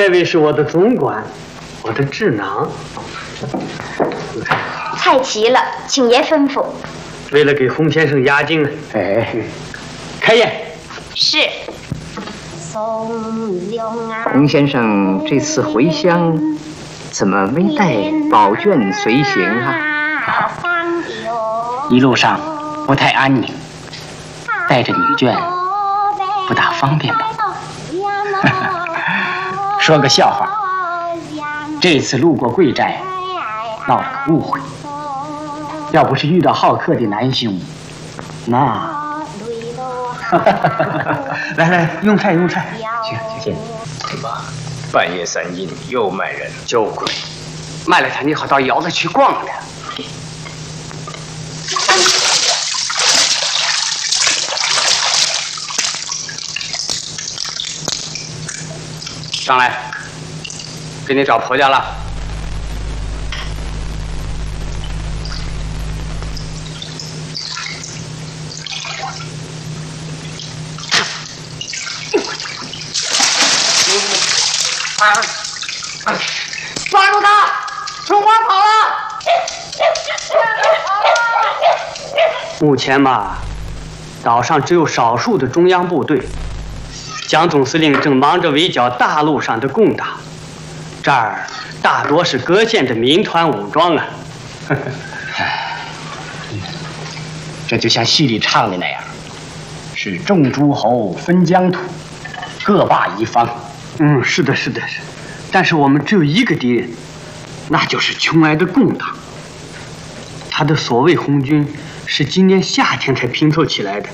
这位是我的总管，我的智囊。 菜齐了，请爷吩咐。 为了给洪先生压惊，开宴。 是。 洪先生这次回乡，怎么没带宝卷随行啊？ 一路上不太安宁，带着女眷不大方便吧？说个笑话，这次路过贵寨，闹了个误会。要不是遇到好客的南兄，那…… 来，用菜。 行。 怎么，半夜三更又卖人？ 就贵，卖了它你好到窑子去逛的。上来，给你找婆家了。 抓住他！春花跑了！ 目前嘛，岛上只有少数的中央部队。蒋总司令正忙着围剿大陆上的共党，这儿大多是各县的民团武装啊。 这就像戏里唱的那样，是众诸侯分疆土，各霸一方。 是的。但是我们只有一个敌人，那就是穷挨的共党。他的所谓红军是今年夏天才拼凑起来的。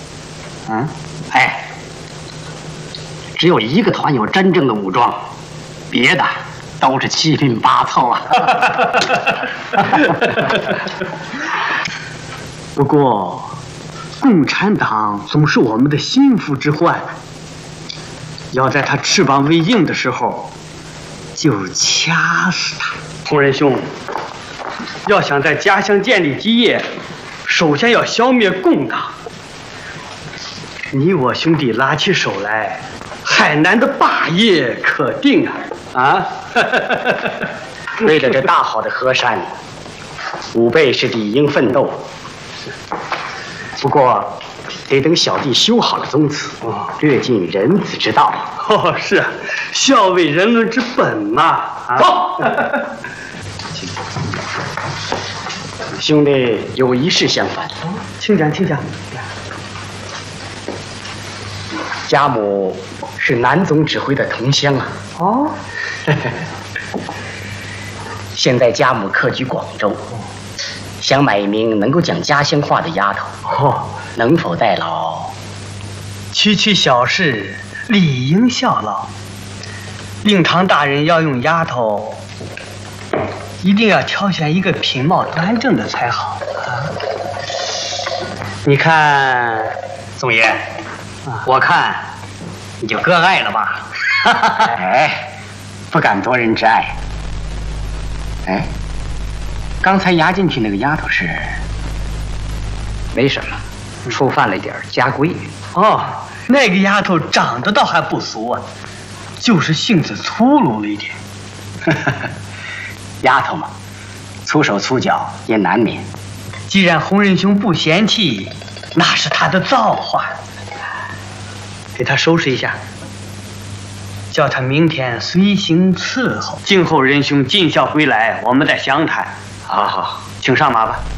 只有一个团有真正的武装，别的都是七拼八凑啊。 不过，共产党总是我们的心腹之患，要在他翅膀未硬的时候，就掐死他。洪仁兄，要想在家乡建立基业，首先要消灭共党。你我兄弟拉起手来，海南的霸业可定啊！ 为了这大好的河山，吾辈是理应奋斗。不过，得等小弟修好了宗祠，略尽人子之道。 是啊，孝为人伦之本嘛。 走。兄弟有一事相烦。 请讲。 家母是南总指挥的同乡啊。现在家母客居广州，想买一名能够讲家乡话的丫头。能否代劳？ 区区小事，理应效劳。令堂大人要用丫头，一定要挑选一个品貌端正的才好你看， 总爷，我看你就割爱了吧。不敢夺人之爱。刚才押进去那个丫头是？ 没什么，触犯了一点家规。 那个丫头长得倒还不俗啊，就是性子粗鲁了一点。 丫头嘛，粗手粗脚也难免。 既然洪仁兄不嫌弃，那是他的造化。给他收拾一下，叫他明天随行伺候。静候仁兄尽孝归来，我们再详谈。 好， 请上马吧。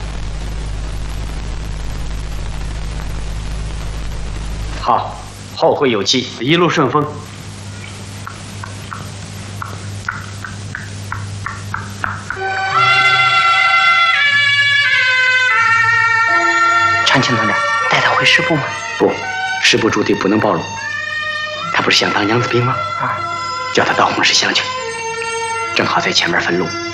好，后会有期， 一路顺风。 长青团长，带他回师部吗？不，师部驻地不能暴露。他不是想当娘子兵吗？叫他到红石乡去，正好在前面分路。